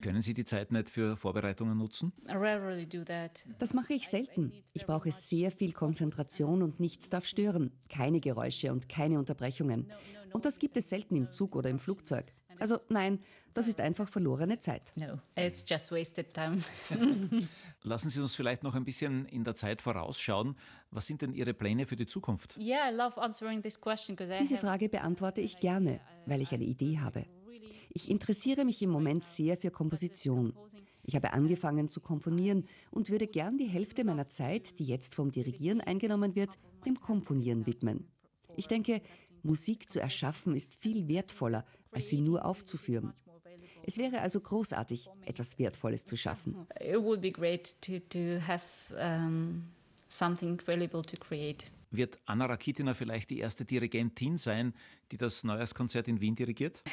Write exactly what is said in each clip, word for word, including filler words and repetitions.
Können Sie die Zeit nicht für Vorbereitungen nutzen? Das mache ich selten. Ich brauche sehr viel Konzentration und nichts darf stören. Keine Geräusche und keine Unterbrechungen. Und das gibt es selten im Zug oder im Flugzeug. Also nein, das ist einfach verlorene Zeit. No, it's just wasted time. Lassen Sie uns vielleicht noch ein bisschen in der Zeit vorausschauen. Was sind denn Ihre Pläne für die Zukunft? Yeah, I love answering this question because I Diese have- Frage beantworte ich gerne, weil ich eine Idee habe. Ich interessiere mich im Moment sehr für Komposition. Ich habe angefangen zu komponieren und würde gern die Hälfte meiner Zeit, die jetzt vom Dirigieren eingenommen wird, dem Komponieren widmen. Ich denke, Musik zu erschaffen ist viel wertvoller, als sie nur aufzuführen. Es wäre also großartig, etwas Wertvolles zu schaffen. It would be great to, to have um, something valuable to create. Wird Anna Rakitina vielleicht die erste Dirigentin sein, die das Neujahrskonzert in Wien dirigiert?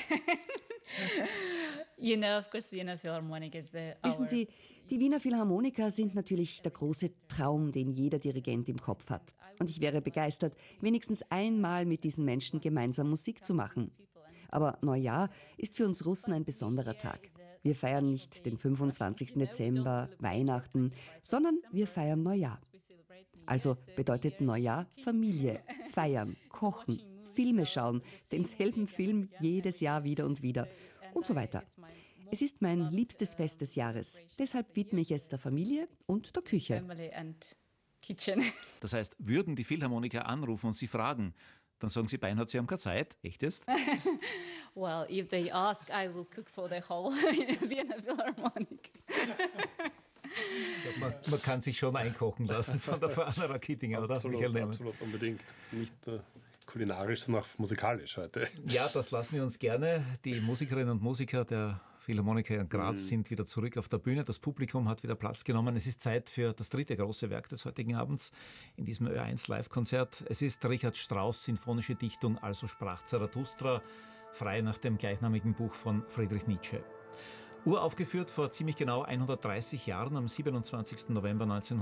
You know, of course, Vienna Philharmonic is the Wissen our- Sie, die Wiener Philharmoniker sind natürlich der große Traum, den jeder Dirigent im Kopf hat. Und ich wäre begeistert, wenigstens einmal mit diesen Menschen gemeinsam Musik zu machen. Aber Neujahr ist für uns Russen ein besonderer Tag. Wir feiern nicht den fünfundzwanzigsten Dezember, Weihnachten, sondern wir feiern Neujahr. Also bedeutet Neujahr Familie, feiern, kochen, Filme schauen, denselben Film jedes Jahr wieder und wieder und so weiter. Es ist mein liebstes Fest des Jahres. Deshalb widme ich es der Familie und der Küche. family and kitchen. Das heißt, würden die Philharmoniker anrufen und Sie fragen, dann sagen Sie, Beinhardt, Sie haben keine Zeit. Echt jetzt? Well, if they ask, I will cook for the whole Vienna Philharmonic. Man, man kann sich schon einkochen lassen von der Anna Rakitina, oder? Absolut, Michael Lehmann? absolut, unbedingt. Nicht nur kulinarisch, sondern auch musikalisch heute. Ja, das lassen wir uns gerne. Die Musikerinnen und Musiker der Philharmoniker in Graz mhm. sind wieder zurück auf der Bühne. Das Publikum hat wieder Platz genommen. Es ist Zeit für das dritte große Werk des heutigen Abends in diesem Ö eins Live-Konzert. Es ist Richard Strauss' sinfonische Dichtung Also sprach Zarathustra, frei nach dem gleichnamigen Buch von Friedrich Nietzsche. Uraufgeführt vor ziemlich genau hundertdreißig Jahren, am siebenundzwanzigsten November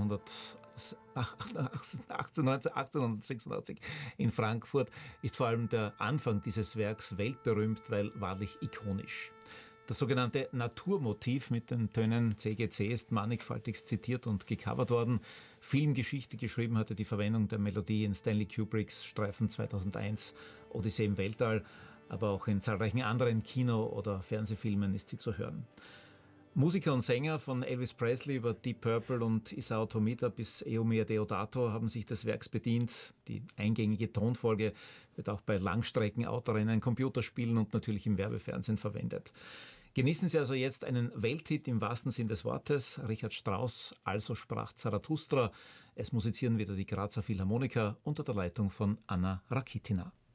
achtzehnhundertsechsundachtzig in Frankfurt, ist vor allem der Anfang dieses Werks weltberühmt, weil wahrlich ikonisch. Das sogenannte Naturmotiv mit den Tönen C G C ist mannigfaltigst zitiert und gecovert worden. Filmgeschichte geschrieben hatte die Verwendung der Melodie in Stanley Kubricks Streifen zweitausendeins, Odyssee im Weltall, aber auch in zahlreichen anderen Kino- oder Fernsehfilmen ist sie zu hören. Musiker und Sänger von Elvis Presley über Deep Purple und Isao Tomita bis Eumir Deodato haben sich des Werks bedient. Die eingängige Tonfolge wird auch bei Langstreckenautorennen, Computerspielen und natürlich im Werbefernsehen verwendet. Genießen Sie also jetzt einen Welthit im wahrsten Sinn des Wortes. Richard Strauss, Also sprach Zarathustra. Es musizieren wieder die Grazer Philharmoniker unter der Leitung von Anna Rakitina.